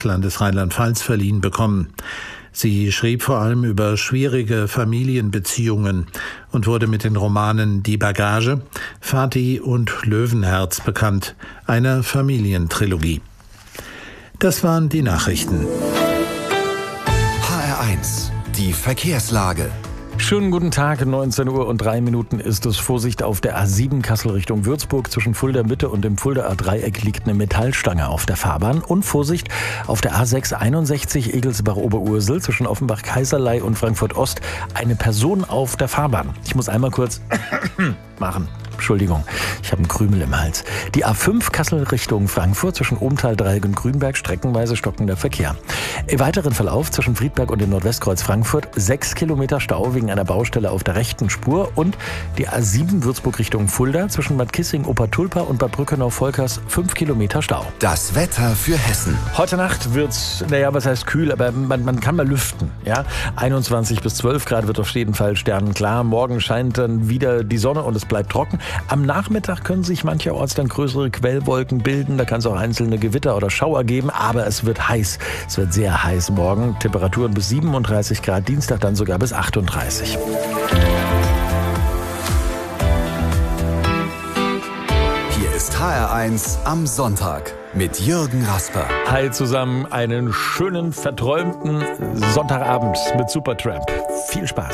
Landes Rheinland-Pfalz verliehen bekommen. Sie schrieb vor allem über schwierige Familienbeziehungen und wurde mit den Romanen Die Bagage, Vati und Löwenherz bekannt, einer Familientrilogie. Das waren die Nachrichten. HR1, die Verkehrslage. Schönen guten Tag, 19:03 ist es. Vorsicht auf der A7 Kassel Richtung Würzburg. Zwischen Fulda Mitte und dem Fuldaer Dreieck liegt eine Metallstange auf der Fahrbahn. Und Vorsicht auf der A6 61 Egelsbach-Oberursel zwischen Offenbach-Kaiserlei und Frankfurt-Ost. Eine Person auf der Fahrbahn. Ich muss einmal kurz machen. Entschuldigung, ich habe einen Krümel im Hals. Die A5 Kassel Richtung Frankfurt zwischen Obenthal, Dreieck und Grünberg streckenweise stockender Verkehr. Im weiteren Verlauf zwischen Friedberg und dem Nordwestkreuz Frankfurt 6 Kilometer Stau wegen einer Baustelle auf der rechten Spur und die A7 Würzburg Richtung Fulda zwischen Bad Kissing, Obertulpa und Bad Brückenau-Volkers 5 Kilometer Stau. Das Wetter für Hessen. Heute Nacht wird's, was heißt kühl, aber man kann mal lüften. Ja? 21 bis 12 Grad wird auf jeden Fall sternenklar. Morgen scheint dann wieder die Sonne und es bleibt trocken. Am Nachmittag können sich mancherorts dann größere Quellwolken bilden. Da kann es auch einzelne Gewitter oder Schauer geben, aber es wird heiß. Es wird sehr heiß morgen. Temperaturen bis 37 Grad, Dienstag dann sogar bis 38. Hier ist HR1 am Sonntag mit Jürgen Rasper. Hi zusammen, einen schönen, verträumten Sonntagabend mit Supertramp. Viel Spaß.